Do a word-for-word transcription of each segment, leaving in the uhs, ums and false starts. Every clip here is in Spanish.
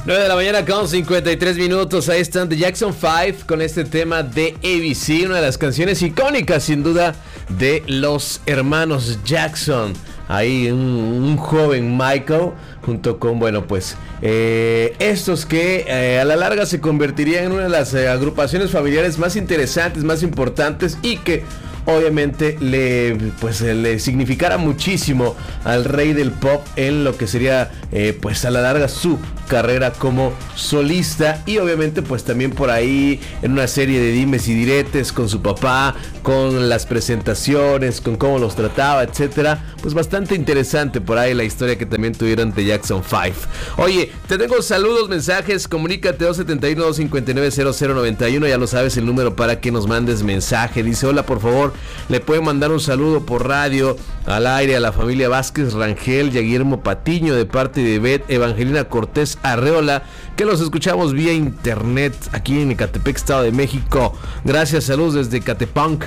nueve de la mañana con cincuenta y tres minutos. Ahí están The Jackson cinco con este tema de A B C, una de las canciones icónicas sin duda de los hermanos Jackson. Ahí un, un joven Michael junto con, bueno, pues eh, estos que eh, a la larga se convertirían en una de las eh, agrupaciones familiares más interesantes, más importantes y que obviamente le, pues, le significara muchísimo al rey del pop en lo que sería eh, pues a la larga su carrera como solista, y obviamente pues también por ahí en una serie de dimes y diretes con su papá, con las presentaciones, con cómo los trataba, etcétera. Pues bastante interesante por ahí la historia que también tuvieron de Jackson cinco. Oye, te tengo saludos, mensajes, comunícate dos siete uno, dos cinco nueve, cero cero nueve uno, ya lo sabes, el número para que nos mandes mensaje. Dice: hola, por favor, le pueden mandar un saludo por radio al aire a la familia Vázquez Rangel y a Guillermo Patiño de parte de Bet Evangelina Cortés Arreola, que los escuchamos vía internet aquí en Ecatepec, Estado de México. Gracias, saludos desde Ecatepunk,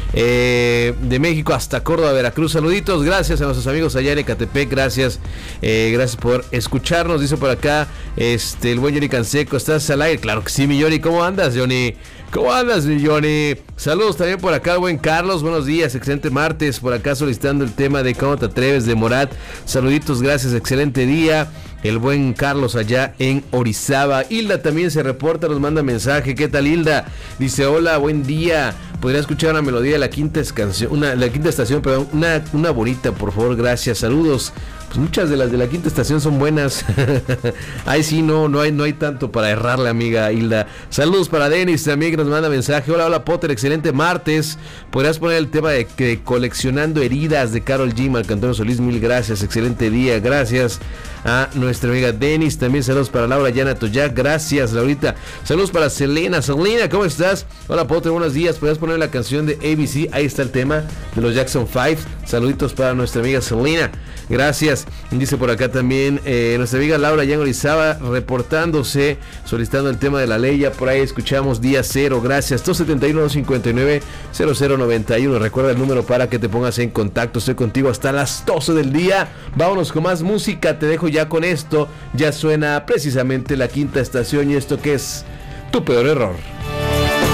eh, de México hasta Córdoba, Veracruz. Saluditos, gracias a nuestros amigos allá en Ecatepec, gracias, eh, gracias por escucharnos. Dice por acá este el buen Johnny Canseco: ¿estás al aire? Claro que sí, mi Johnny. ¿Cómo andas, Johnny? ¿Cómo andas, mi Johnny? Saludos también por acá, buen Carlos. Buenos días, excelente martes. Por acá solicitando el tema de ¿Cómo te atreves? De Morat. Saluditos, gracias, excelente día. El buen Carlos allá en Orizaba. Hilda también se reporta, nos manda mensaje. ¿Qué tal, Hilda? Dice: hola, buen día. ¿Podría escuchar una melodía de la quinta canción, una, la quinta estación, perdón, una, una bonita, por favor? Gracias, saludos. Pues muchas de las de la quinta estación son buenas. Ahí sí, no, no hay, no hay tanto para errarle, amiga Hilda. Saludos para Denis también, que nos manda mensaje. Hola, hola, Potter, excelente martes. ¿Podrías poner el tema de que Coleccionando Heridas de Karol G, Marco Antonio Solís? Mil gracias, excelente día. Gracias a nuestra amiga Denis. También saludos para Laura Yana Toyac. Gracias, Laurita. Saludos para Selena. Selena, ¿cómo estás? Hola, Potter, buenos días. ¿Podrías poner la canción de A B C? Ahí está el tema de los Jackson cinco. Saluditos para nuestra amiga Selena. Gracias. Dice por acá también eh, nuestra amiga Laura Yan Orizaba reportándose, solicitando el tema de la ley. Ya por ahí escuchamos día cero. Gracias. dos siete uno, dos cinco nueve, cero cero nueve uno. Recuerda el número para que te pongas en contacto. Estoy contigo hasta las doce del día. Vámonos con más música. Te dejo ya con esto. Ya suena precisamente la quinta estación, y esto que es Tu Peor Error.